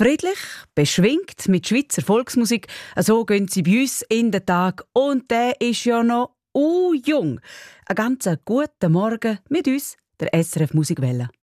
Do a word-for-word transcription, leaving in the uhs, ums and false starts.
Friedlich, beschwingt mit Schweizer Volksmusik, so gehen sie bei uns in den Tag. Und der ist ja noch uh, jung. Einen ganz guten Morgen mit uns, der S R F Musikwelle.